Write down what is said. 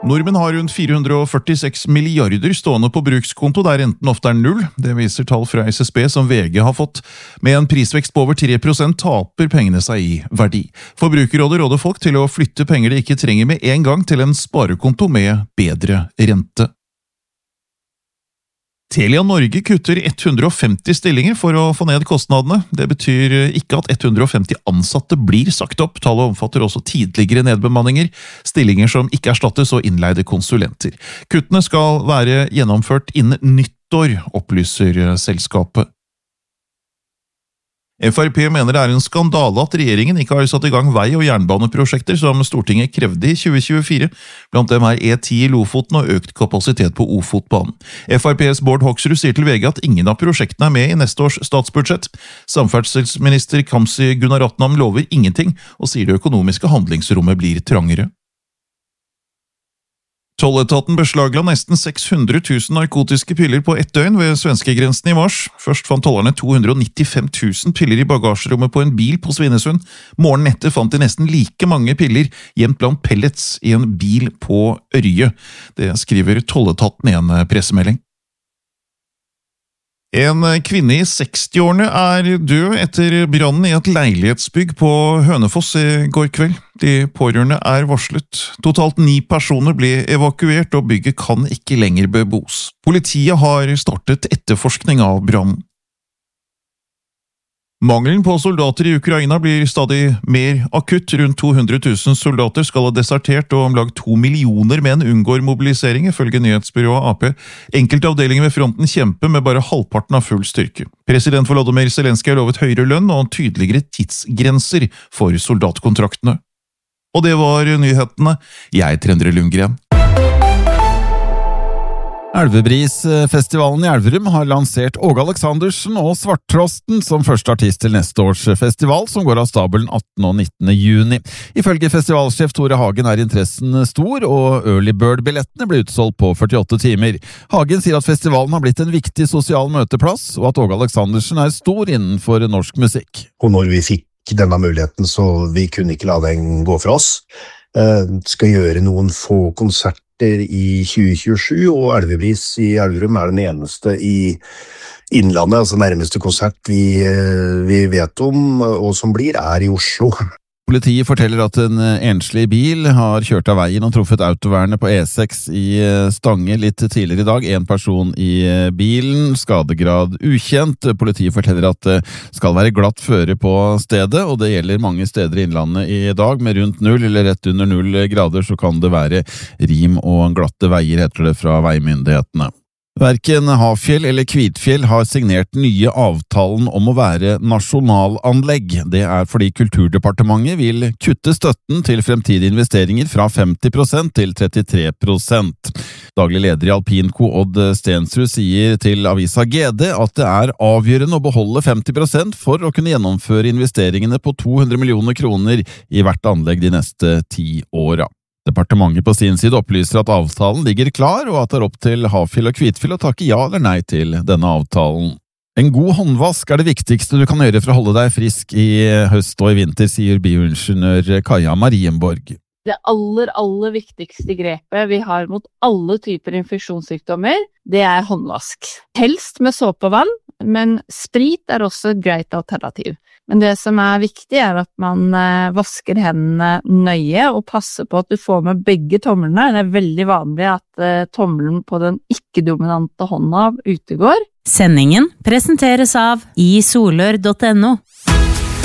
Nordmenn har rundt 446 milliarder stående på brukskonto, der renten ofte er null. Det viser tall fra SSB som VG har fått. Med en prisvekst på over 3% taper pengene seg i verdi. Forbrukerrådet råder folk til å flytte penger de ikke trenger med en gang til en sparekonto med bedre rente. Telia Norge kutter 150 stillinger for å få ned kostnadene. Det betyr ikke at 150 ansatte blir sagt opp. Tallet omfatter også tidligere nedbemanninger, stillinger som ikke erstattes og innleide konsulenter. Kuttene skal være gjennomført innen nyttår, opplyser selskapet. FrP mener det er en skandale at regjeringen ikke har satt i gang vei- og jernbaneprosjekter som Stortinget krevde i 2024. Blant dem er E10 i Lofoten og økt kapasitet på Ofotbanen. FrPs Bård Hoksrud sier til VG at ingen av prosjektene er med i neste års statsbudsjett. Samferdselsminister Kamzy Gunaratnam lover ingenting, og sier det økonomiske handlingsrommet blir trangere. Tolletaten beslagla nesten 600 000 narkotiske piller på ett døgn ved svenskegrensen i mars. Først fant tollerne 295 000 piller i bagasjerommet på en bil på Svinesund. Morgenen etter fant de nesten like mange piller gjemt blant pellets i en bil på Ørje. Det skriver tolletaten i en pressemelding. En kvinne i 60-årene er død etter brannen i et leilighetsbygg på Hønefoss i går kveld. De pårørende er varslet. Totalt 9 personer ble evakuert, og bygget kan ikke lenger bebos. Politiet har startet etterforskning av brannen. Mangelen på soldater i Ukraina blir stadig mer akutt. Rundt 200 000 soldater skal ha desertert, og om lag 2 millioner menn unngår mobilisering, ifølge nyhetsbyrået AP. Enkelte avdelinger ved fronten kjemper med bare halvparten av full styrke. President Volodymyr Zelenskyj har lovet høyere lønn og tydeligere tidsgrenser for soldatkontraktene. Og det var nyhetene. Jeg heter Endre Lundgren. Elvebrisfestivalen i Elverum har lansert Åge Aleksandersen og Svarttrosten som første artist til neste års festival, som går av stabelen 18. og 19. juni. Ifølge festivalsjef Tore Hagen er interessen stor, og Early Bird-billettene ble utsolgt på 48 timer. Hagen sier at festivalen har blitt en viktig sosial møteplass, og at Åge Aleksandersen er stor innenfor norsk musikk. Og når vi fikk denne muligheten, så vi kunne ikke la den gå fra oss. Skal gjøre noen få konserter i 2027, og Elvebris i Elverum er den eneste i Innlandet, altså nærmeste konsert vi vet om, og som er i Oslo. Politiet forteller at en enslig bil har kjørt av veien og truffet autovernet på E6 i Stange litt tidligere i dag. En person i bilen, skadegrad ukjent. Politiet forteller at det skal være glatt føre på stedet, og det gjelder mange steder i Innlandet i dag. Med rundt 0 eller rett under 0 grader så kan det være rim og glatte veier, heter det fra veimyndighetene. Hverken Hafjell eller Kvitfjell har signert nye avtalen om å være nasjonalanlegg. Det er fordi Kulturdepartementet vil kutte støtten til fremtidige investeringer fra 50% til 33%. Daglig leder i Alpinco Odd Stensrud sier til avisa GD at det er avgjørende å beholde 50% for å kunne gjennomføre investeringene på 200 millioner kroner i hvert anlegg de neste 10 åra. Departementet på sin side opplyser at avtalen ligger klar, og at det er opp til Hafjell og Kvitfjell å takke ja eller nei til denne avtalen. En god håndvask er det viktigste du kan gjøre for å holde deg frisk i høst og i vinter, sier bioingeniør Kaja Marienborg. Det aller viktigste grepet vi har mot alle typer infeksjonssykdommer, det er håndvask. Helst med såpe og vann, men sprit er også et greit alternativ. Men det som er viktig er at man vasker hendene nøye og passer på at du får med begge tomlene. Det er veldig vanlig at tommelen på den ikke-dominante hånda utegår. Sendingen presenteres av isolør.no.